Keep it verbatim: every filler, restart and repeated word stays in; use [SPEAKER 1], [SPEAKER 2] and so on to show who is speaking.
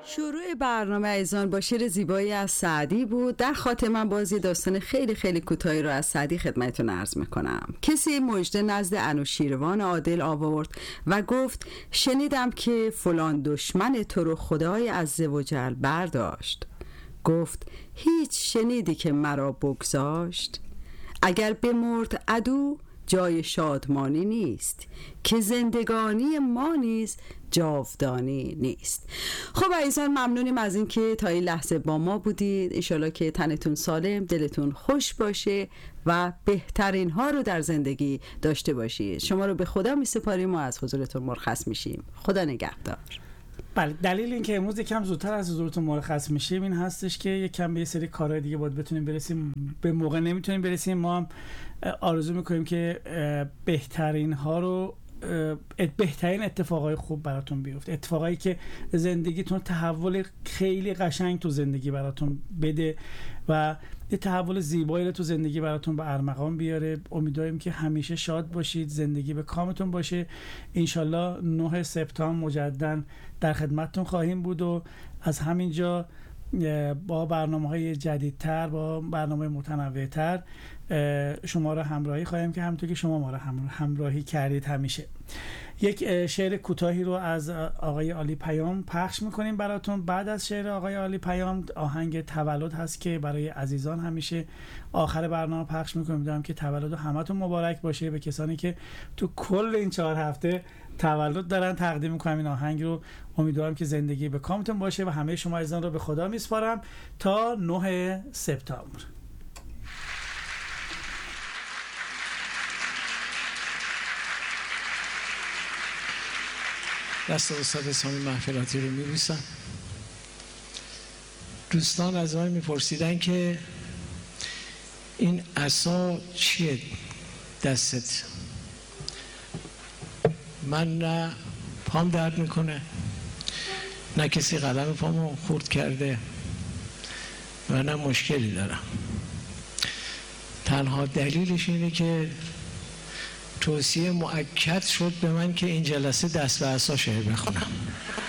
[SPEAKER 1] شروع برنامه ایزان با شعر زیبایی از سعدی بود. در خاتمه بازی داستان خیلی خیلی کوتاهی رو از سعدی خدمتتون عرض میکنم. کسی مژده نزد انوشیروان عادل آورد و گفت شنیدم که فلان دشمن تو رو خدای عزوجل برداشت. گفت هیچ شنیدی که مرا بگذاشت؟ اگر بمرد عدو جای شادمانی نیست، که زندگانی ما نیز جاودانی نیست. خب عزیزان، ممنونیم از این که تا این لحظه با ما بودید. انشالله که تنتون سالم، دلتون خوش باشه و بهترین ها رو در زندگی داشته باشید. شما رو به خدا می سپاریم و از حضورتون مرخص میشیم. خدا نگهدار.
[SPEAKER 2] بله، دلیل این که امروز یکم زودتر از حضورتون مرخص میشیم این هستش که یکم به یه سری کارهای دیگه باید بتونیم برسیم، به موقع نمیتونیم برسیم. ما هم آرزو میکنیم که بهترین ها رو بهترین اتفاقای خوب براتون بیفته، اتفاقایی که زندگیتون تحول خیلی قشنگ تو زندگی براتون بده و یه تحول زیبایی رو تو زندگی براتون به ارمغان بیاره. امیدواریم که همیشه شاد باشید، زندگی به کامتون باشه. انشالله نه سپتامبر مجددا در خدمتتون خواهیم بود و از همینجا با برنامه‌های جدیدتر، با برنامه متنوع‌تر شما را همراهی خواهیم که همونطور که شما ما را همراهی کردید همیشه. یک شعر کوتاهی رو از آقای عالی پیام پخش میکنیم براتون. بعد از شعر آقای عالی پیام آهنگ تولد هست که برای عزیزان همیشه آخر برنامه پخش میکنیم. میدونم که تولد همتون مبارک باشه. به کسانی که تو کل این چهار هفته تولد دارن تقدیم میکنم این آهنگ رو. امیدوارم که زندگی به کامتون باشه و همه شما عزیزان رو به خدا میسپارم تا نه سپتامبر.
[SPEAKER 3] دست استاد سامی محفلاتی رو میبوسم. دوستان از من میپرسیدن که این عصا چیه دستت؟ من نه پام درد میکنه، نه کسی قلم پامو خورد کرده و نه مشکلی دارم. تنها دلیلش اینه که توصیه مؤکد شد به من که این جلسه دست به عصا شعر بخونم.